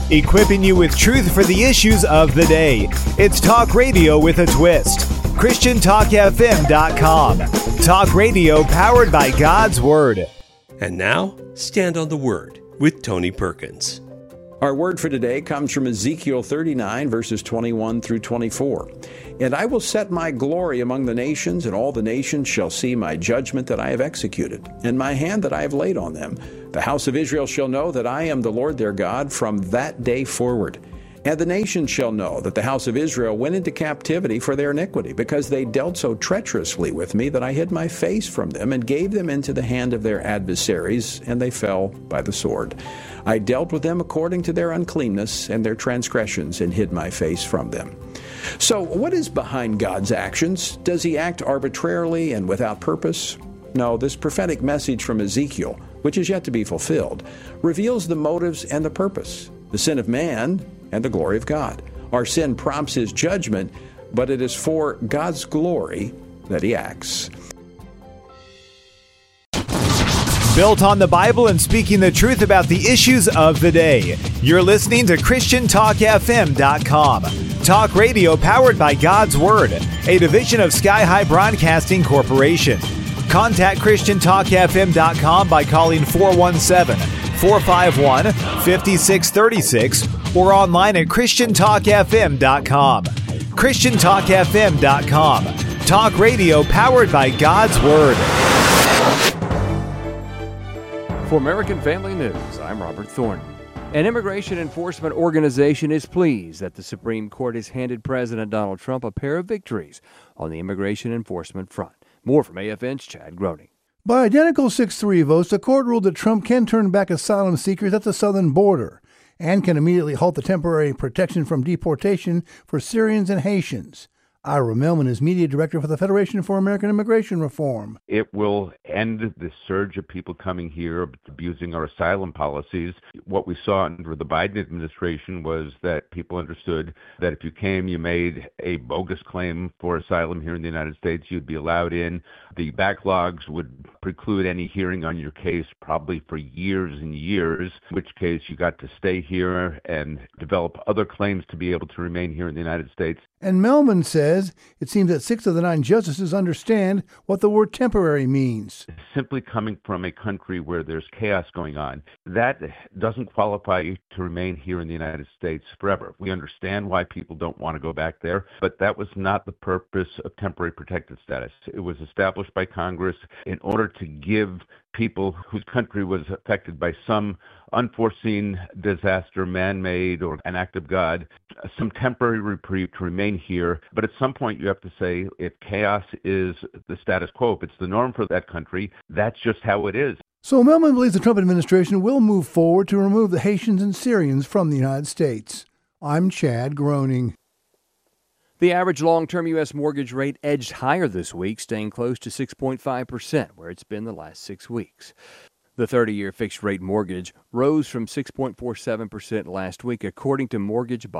equipping you with truth for the issues of the day. It's talk radio with a twist. ChristianTalkFM.com. Talk radio powered by God's Word. And now, Stand on the Word with Tony Perkins. Our word for today comes from Ezekiel 39, verses 21 through 24. And I will set my glory among the nations, and all the nations shall see my judgment that I have executed, and my hand that I have laid on them. The house of Israel shall know that I am the Lord their God from that day forward. And the nations shall know that the house of Israel went into captivity for their iniquity, because they dealt so treacherously with me that I hid my face from them and gave them into the hand of their adversaries, and they fell by the sword. I dealt with them according to their uncleanness and their transgressions, and hid my face from them. So what is behind God's actions? Does he act arbitrarily and without purpose? No, this prophetic message from Ezekiel, which is yet to be fulfilled, reveals the motives and the purpose, the sin of man and the glory of God. Our sin prompts his judgment, but it is for God's glory that he acts. Built on the Bible and speaking the truth about the issues of the day. You're listening to ChristianTalkFM.com. Talk radio powered by God's Word, a division of Sky High Broadcasting Corporation. Contact ChristianTalkFM.com by calling 417-451-5636 or online at ChristianTalkFM.com. ChristianTalkFM.com. Talk radio powered by God's Word. For American Family News, I'm Robert Thornton. An immigration enforcement organization is pleased that the Supreme Court has handed President Donald Trump a pair of victories on the immigration enforcement front. More from AFN's Chad Groening. By identical 6-3 votes, the court ruled that Trump can turn back asylum seekers at the southern border and can immediately halt the temporary protection from deportation for Syrians and Haitians. Ira Millman is media director for the Federation for American Immigration Reform. It will end the surge of people coming here abusing our asylum policies. What we saw under the Biden administration was that people understood that if you came, you made a bogus claim for asylum here in the United States, you'd be allowed in. The backlogs would preclude any hearing on your case probably for years and years, in which case you got to stay here and develop other claims to be able to remain here in the United States. And Melman says it seems that 6 of the 9 justices understand what the word temporary means. Simply coming from a country where there's chaos going on, that doesn't qualify you to remain here in the United States forever. We understand why people don't want to go back there, but that was not the purpose of temporary protected status. It was established by Congress in order to give people whose country was affected by some unforeseen disaster, man-made or an act of God, some temporary reprieve to remain here. But at some point you have to say, if chaos is the status quo, if it's the norm for that country, that's just how it is. So Melman believes the Trump administration will move forward to remove the Haitians and Syrians from the United States. I'm Chad Groening. The average long-term U.S. mortgage rate edged higher this week, staying close to 6.5%, where it's been the last 6 weeks. The 30-year fixed-rate mortgage rose from 6.47% last week, according to Mortgage